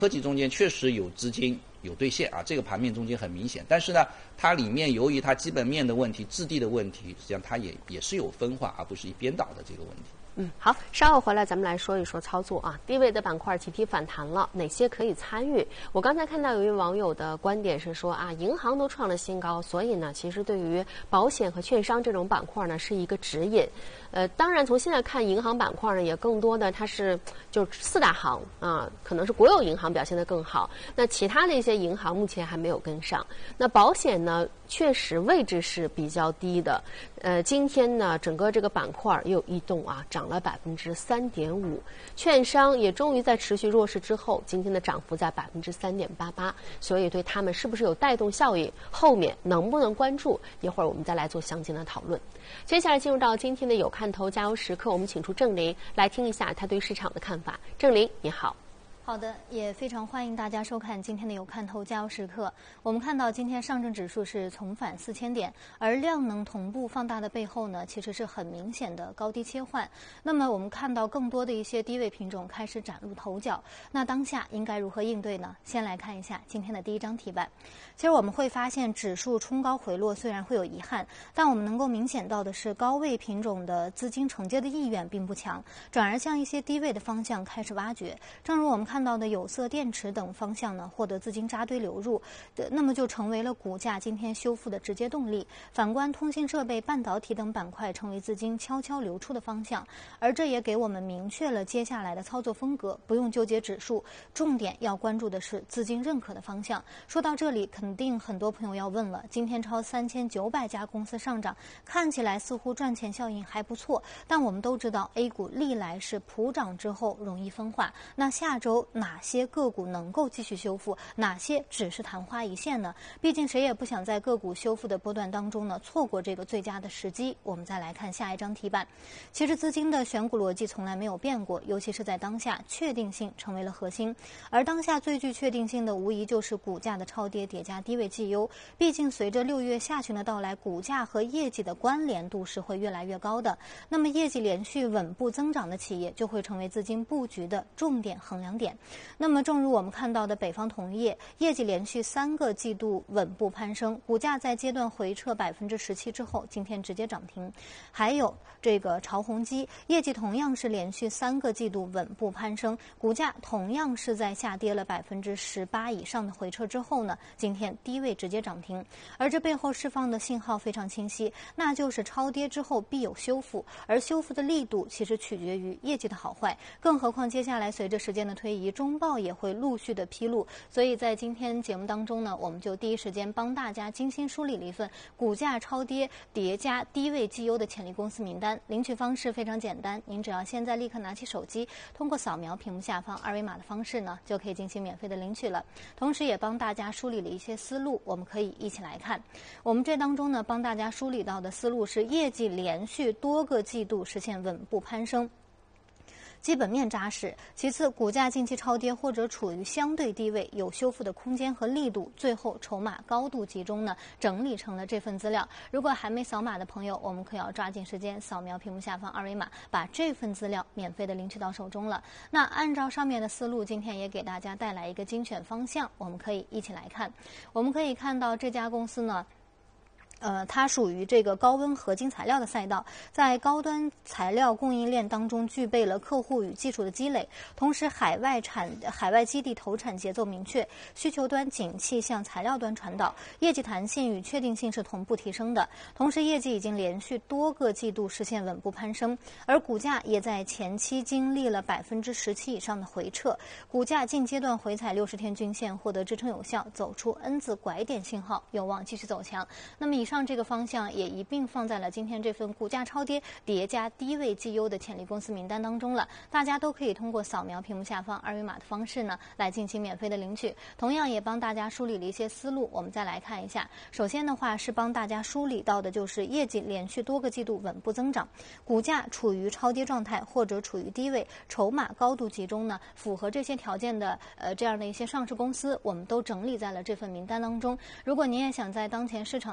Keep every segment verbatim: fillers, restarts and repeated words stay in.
科技中间确实有资金有兑现啊，这个盘面中间很明显。但是呢，它里面由于它基本面的问题、质地的问题，实际上它也也是有分化，而不是一边倒的这个问题。 嗯，好，稍后回来咱们来说一说操作啊。低位的板块集体反弹了，哪些可以参与？我刚才看到有一位网友的观点是说啊，银行都创了新高，所以呢，其实对于保险和券商这种板块呢，是一个指引。呃，当然从现在看，银行板块呢也更多的它是就四大行啊，可能是国有银行表现得更好，那其他的一些银行目前还没有跟上。那保险呢，确实位置是比较低的。呃，今天呢，整个这个板块又异动啊，涨了百分之三点五。券商也终于在持续弱势之后，今天的涨幅在百分之三点八八。所以对他们是不是有带动效应，后面能不能关注？一会儿我们再来做详尽的讨论。接下来进入到今天的有看头加油时刻，我们请出郑林来听一下他对市场的看法。郑林，你好。 好的，也非常欢迎大家收看今天的有看头加油时刻。我们看到今天上证指数是重返四千点，而量能同步放大的背后呢，其实是很明显的高低切换。那么我们看到更多的一些低位品种开始崭露头角，那当下应该如何应对呢？先来看一下今天的第一张题板。其实我们会发现，指数冲高回落虽然会有遗憾，但我们能够明显到的是，高位品种的资金承接的意愿并不强，转而向一些低位的方向开始挖掘。正如我们看到的有色电池等方向呢，获得资金扎堆流入，那么就成为了股价今天修复的直接动力。反观通信设备、半导体等板块，成为资金悄悄流出的方向，而这也给我们明确了接下来的操作风格，不用纠结指数，重点要关注的是资金认可的方向。说到这里，肯定很多朋友要问了，今天超三千九百家公司上涨，看起来似乎赚钱效应还不错，但我们都知道 A 股历来是普涨之后容易分化，那下周哪些个股能够继续修复，哪些只是昙花一现呢？毕竟谁也不想在个股修复的波段当中呢错过这个最佳的时机。我们再来看下一张题板。其实资金的选股逻辑从来没有变过，尤其是在当下，确定性成为了核心。而当下最具确定性的无疑就是股价的超跌叠加低位绩优。毕竟随着六月下旬的到来，股价和业绩的关联度是会越来越高的，那么业绩连续稳步增长的企业就会成为资金布局的重点衡量点。那么正如我们看到的北方铜业业绩连续三个季度稳步攀升，股价在阶段回撤百分之十七之后，今天直接涨停。还有这个潮宏基业绩同样是连续三个季度稳步攀升，股价同样是在下跌了百分之十八以上的回撤之后呢，今天低位直接涨停。而这背后释放的信号非常清晰，那就是超跌之后必有修复，而修复的力度其实取决于业绩的好坏，更何况接下来随着时间的推移，中报也会陆续的披露。所以在今天节目当中呢，我们就第一时间帮大家精心梳理了一份股价超跌叠加低位绩优的潜力公司名单。领取方式非常简单，您只要现在立刻拿起手机，通过扫描屏幕下方二维码的方式呢，就可以进行免费的领取了。同时也帮大家梳理了一些思路，我们可以一起来看。我们这当中呢，帮大家梳理到的思路是业绩连续多个季度实现稳步攀升，基本面扎实，其次股价近期超跌或者处于相对低位，有修复的空间和力度，最后筹码高度集中呢，整理成了这份资料。如果还没扫码的朋友，我们可要抓紧时间扫描屏幕下方二维码，把这份资料免费的领取到手中了。那按照上面的思路，今天也给大家带来一个精选方向，我们可以一起来看。我们可以看到这家公司呢，呃，它属于这个高温合金材料的赛道，在高端材料供应链当中具备了客户与技术的积累，同时海外产海外基地投产节奏明确，需求端景气向材料端传导，业绩弹性与确定性是同步提升的。同时，业绩已经连续多个季度实现稳步攀升，而股价也在前期经历了百分之十七以上的回撤，股价近阶段回踩六十天均线获得支撑有效，走出 N 字拐点信号，有望继续走强。那么以上这个方向也一并放在了今天这份股价超跌叠加低位绩优的潜力公司名单当中了，大家都可以通过扫描屏幕下方二维码的方式呢，来进行免费的领取。同样也帮大家梳理了一些思路，我们再来看一下。首先的话是帮大家梳理到的就是业绩连续多个季度稳步增长，股价处于超跌状态或者处于低位，筹码高度集中呢，符合这些条件的呃这样的一些上市公司，我们都整理在了这份名单当中。如果您也想在当前市场当中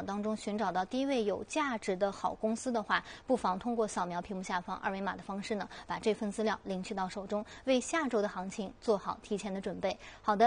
寻找到低位有价值的好公司的话，不妨通过扫描屏幕下方二维码的方式呢，把这份资料领取到手中，为下周的行情做好提前的准备。好的。